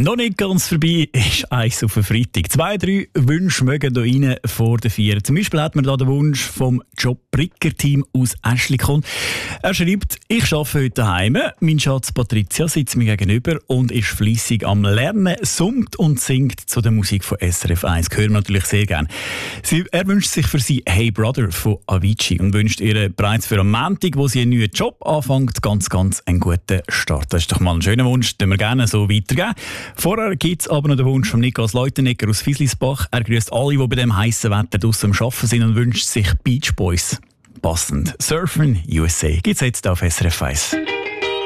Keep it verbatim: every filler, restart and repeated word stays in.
Noch nicht ganz vorbei ist eins auf den Freitag. Zwei, drei Wünsche mögen hier rein vor der Vier. Zum Beispiel hat man da den Wunsch vom Job Bricker-Team aus Aschlikon. Er schreibt, ich arbeite heute daheim. Mein Schatz Patricia sitzt mir gegenüber und ist fleissig am Lernen, summt und singt zu der Musik von S R F eins. Hören wir natürlich sehr gerne. Sie, er wünscht sich für sie Hey Brother von Avicii und wünscht ihr bereits für am Montag, wo sie einen neuen Job anfängt, ganz, ganz einen guten Start. Das ist doch mal ein schöner Wunsch, den wir gerne so weitergeben. Vorher gibt es aber noch den Wunsch von Niklas Leutenegger aus Fieslisbach. Er grüßt alle, die bei dem heißen Wetter draussen am Arbeiten sind und wünscht sich Beach Boys. Passend. Surfen U S A gibt es jetzt auf S R F eins.